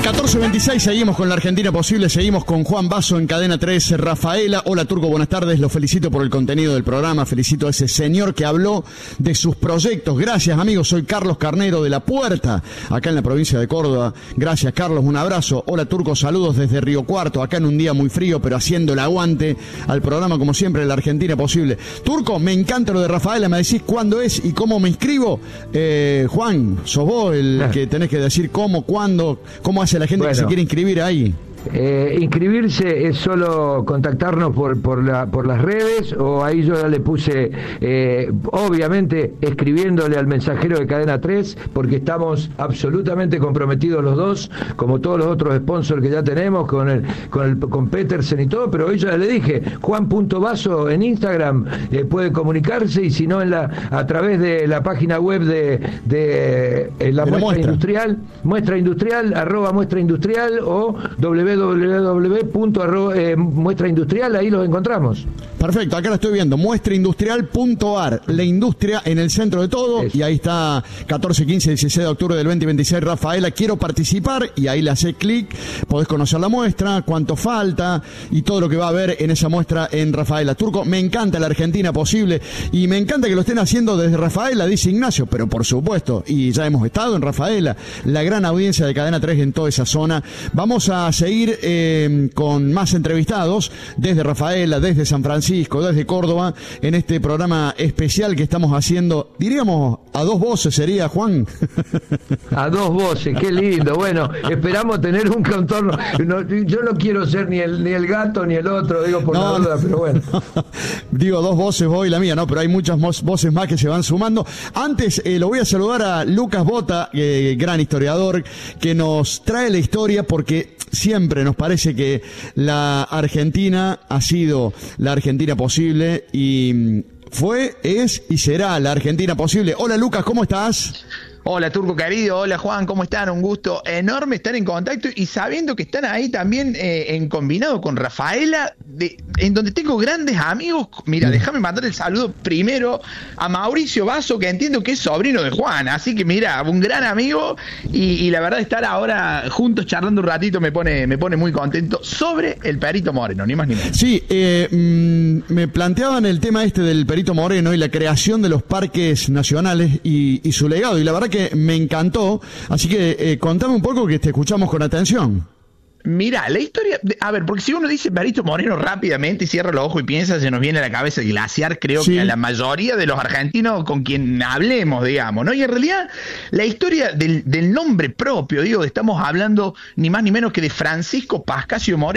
14:26, seguimos con la Argentina Posible, seguimos con Juan Basso en Cadena 3, Rafaela. Hola Turco, buenas tardes, lo felicito por el contenido del programa, felicito a ese señor que habló de sus proyectos. Gracias amigos, soy Carlos Carnero de La Puerta, acá en la provincia de Córdoba. Gracias Carlos, un abrazo. Hola Turco, saludos desde Río Cuarto, acá en un día muy frío, pero haciendo el aguante al programa como siempre de la Argentina Posible. Turco, me encanta lo de Rafaela, me decís cuándo es y cómo me inscribo. Juan, sos vos el que tenés que decir cómo, cuándo, cómo hace la gente que se quiere inscribir ahí. Inscribirse es solo contactarnos por las redes, o ahí yo ya le puse, obviamente escribiéndole al mensajero de Cadena 3, porque estamos absolutamente comprometidos los dos, como todos los otros sponsors que ya tenemos, con Petersen y todo, pero hoy ya le dije, Juan.Basso en Instagram, puede comunicarse, y si no a través de la página web de la muestra industrial, @muestraindustrial o www.muestraindustrial, ahí los encontramos. Perfecto, acá lo estoy viendo, muestraindustrial.ar, la industria en el centro de todo. Eso. Y ahí está 14, 15, 16 de octubre del 2026, Rafaela, quiero participar, y ahí le haces clic, podés conocer la muestra, cuánto falta y todo lo que va a haber en esa muestra en Rafaela. Turco, me encanta la Argentina Posible y me encanta que lo estén haciendo desde Rafaela, dice Ignacio, pero por supuesto, y ya hemos estado en Rafaela, la gran audiencia de Cadena 3 en toda esa zona. Vamos a seguir con más entrevistados desde Rafaela, desde San Francisco, desde Córdoba, en este programa especial que estamos haciendo, diríamos, a dos voces sería, Juan. A dos voces, qué lindo. Bueno, esperamos tener un contorno. Yo no quiero ser ni el gato ni el otro, digo por la duda, pero bueno. Digo, dos voces, vos y la mía, ¿no? Pero hay muchas voces más que se van sumando. Antes, lo voy a saludar a Lucas Bota, gran historiador, que nos trae la historia, porque siempre nos parece que la Argentina ha sido la Argentina Posible y fue, es y será la Argentina Posible. Hola Lucas, ¿cómo estás? Hola Turco querido, hola Juan, ¿cómo están? Un gusto enorme estar en contacto y sabiendo que están ahí también en combinado con Rafaela, en donde tengo grandes amigos. Mira, déjame mandar el saludo primero a Mauricio Basso, que entiendo que es sobrino de Juan, así que mira, un gran amigo, y la verdad estar ahora juntos charlando un ratito me pone muy contento sobre el Perito Moreno, ni más ni menos. Sí, me planteaban el tema del Perito Moreno y la creación de los parques nacionales y su legado, y la verdad que me encantó, así que contame un poco, que te escuchamos con atención. Mira, la historia, a ver, porque si uno dice Perito Moreno rápidamente y cierra los ojos y piensa, se nos viene a la cabeza el glaciar, creo que a la mayoría de los argentinos con quien hablemos, digamos, ¿no? Y en realidad, la historia del nombre propio, estamos hablando ni más ni menos que de Francisco Pascasio Moreno.